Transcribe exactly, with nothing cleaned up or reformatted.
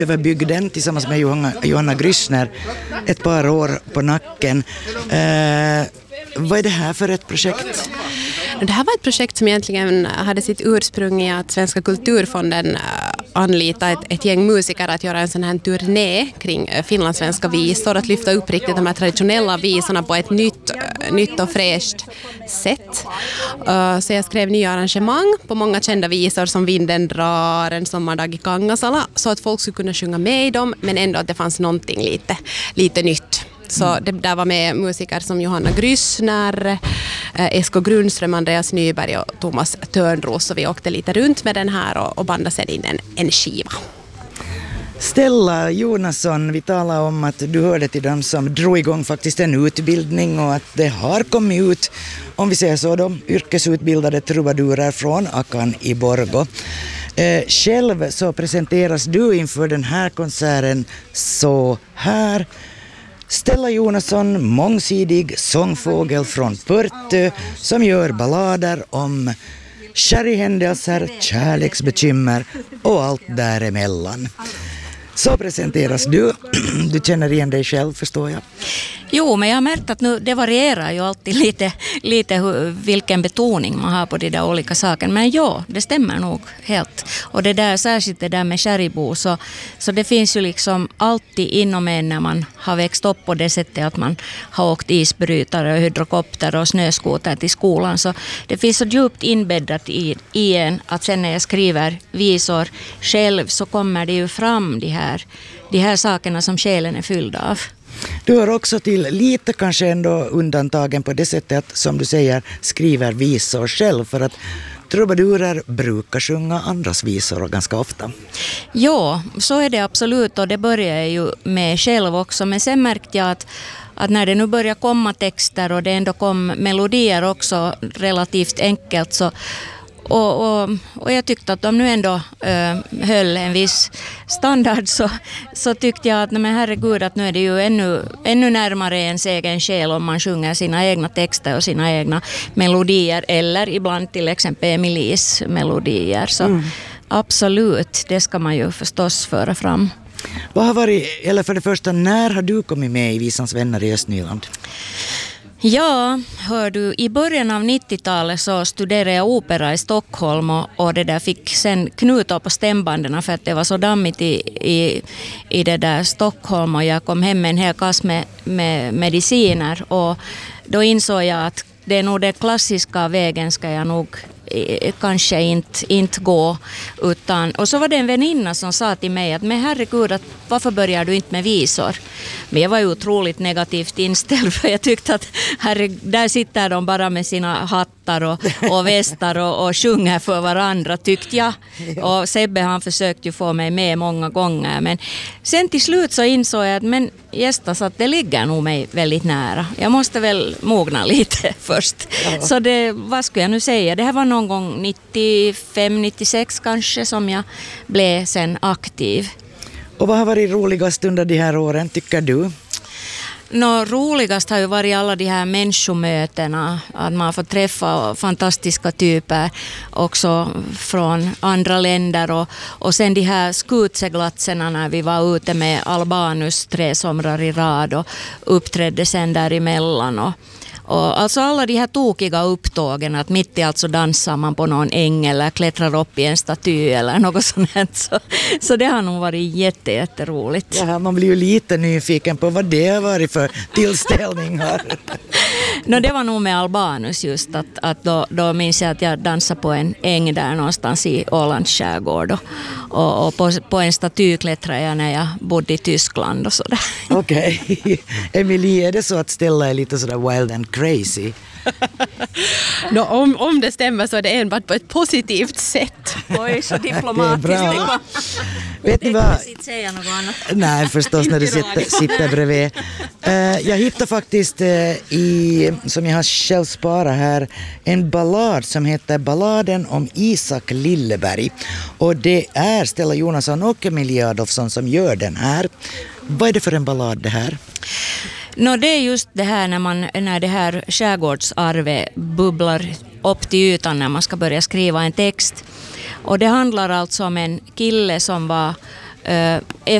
över bygden tillsammans med Johanna, Johanna Grissner ett par år på nacken. Eh, vad är det här för ett projekt? Det här var ett projekt som egentligen hade sitt ursprung i att Svenska kulturfonden anlitade ett, ett gäng musiker att göra en sån här turné kring finlandssvenska visor, att lyfta upp riktigt de här traditionella visorna på ett nytt, nytt och fräscht sätt. Så jag skrev nya arrangemang på många kända visor som Vinden drar, En sommardag i Kangasala, så att folk skulle kunna sjunga med i dem, men ändå att det fanns någonting lite, lite nytt. Så det där var med musiker som Johanna Grissner, Esko Grundström, Andreas Nyberg och Thomas Törnros. Så vi åkte lite runt med den här och, och bandade sedan in en, en skiva. Stella Jonasson, vi talar om att du hörde till dem som drog igång faktiskt en utbildning och att det har kommit ut, om vi säger så då, yrkesutbildade trubadurer från Akan i Borgå. Eh, själv så presenteras du inför den här konserten så här. Stella Jonasson, mångsidig sångfågel från Pörtö som gör ballader om kärihändelser, kärleksbekymmer och allt däremellan. Så presenteras du. Du känner igen dig själv, förstår jag. Jo, men jag har märkt att nu, det varierar ju alltid lite, lite hur, vilken betoning man har på de där olika sakerna. Men ja, det stämmer nog helt. Och det där, särskilt det där med Kärribo, så, så det finns ju liksom alltid inom en när man har växt upp på det sättet att man har åkt isbrytare och hydrokopter och snöskoter till skolan. Så det finns så djupt inbäddat i, i en att sen när jag skriver visor själv så kommer det ju fram de här, de här sakerna som själen är fylld av. Du hör också till lite kanske ändå undantagen på det sättet att, som du säger, skriver visor själv, för att trubadurer brukar sjunga andras visor ganska ofta. Ja, så är det absolut, och det börjar jag ju med själv också, men sen märkte jag att att när det nu börjar komma texter och det ändå kom melodier också relativt enkelt, så Och, och, och jag tyckte att de nu ändå äh, höll en viss standard, så, så tyckte jag att men herregud, att nu är det ju ännu, ännu närmare ens egen själ om man sjunger sina egna texter och sina egna melodier, eller ibland till exempel Emilies melodier. Så mm. absolut, det ska man ju förstås föra fram. Vad har varit, eller för det första, när har du kommit med i Visans vänner i Östnyland? Ja, hör du, i början av nittiotalet så studerade jag opera i Stockholm och, och det där fick sen knuta på stämbanden för att det var så dammigt i, i, i det där Stockholm, och jag kom hem med en hel kass med, med mediciner, och då insåg jag att det är nog den klassiska vägen ska jag nog kanske inte, inte gå, utan, och så var det en väninna som sa till mig att men herregud, att varför börjar du inte med visor? Men jag var ju otroligt negativt inställd, för jag tyckte att herre, där sitter de bara med sina hattar och, och västar och, och sjunger för varandra, tyckte jag. Och Sebbe, han försökte ju få mig med många gånger, men sen till slut så insåg jag att men gästas att det ligger nog mig väldigt nära. Jag måste väl mogna lite först. Ja. Så det, vad skulle jag nu säga? Det här var någon gång nittiofem nittiosex kanske som jag blev sen aktiv. Och vad har varit roligast under de här åren, tycker du? Nå, roligast har ju varit alla de här människomötena, att man får träffa fantastiska typer också från andra länder, och, och sen de här skutseglatserna när vi var ute med Albanus tre somrar i rad och uppträdde sen däremellan, och Och alltså alla de här tokiga upptågen, att mitt i allt så dansar man på någon äng eller klättrar upp i en staty eller något sånt. Så, så det har nog varit jätte, jätteroligt. Ja, man blir ju lite nyfiken på vad det har varit för tillställningar. No, det var nog med Albanus just, att, att då, då minns jag att jag dansade på en äng där någonstans i Ålands skärgård, och, och, och på, på en staty klättrade jag när jag bodde i Tyskland och sådär. Okej. Okay. Emilie, är det så att Stella är lite sådär wild and crazy? No, om, om det stämmer så är det enbart på ett positivt sätt. Oj, så diplomatiskt. Det är bra. Vet ni vad? Inte säga något annat. Nej, förstås när du sitter, sitter bredvid. Uh, jag hittade faktiskt uh, i, som jag har själv sparat här, en ballad som heter Balladen om Isak Lilleberg. Och det är Stella Jonasson och Emilie Adolfsson som gör den här. Vad är det för en ballad det här? No, det är just det här när, man, när det här skärgårdsarvet bubblar upp till ytan när man ska börja skriva en text. Och det handlar alltså om en kille som var är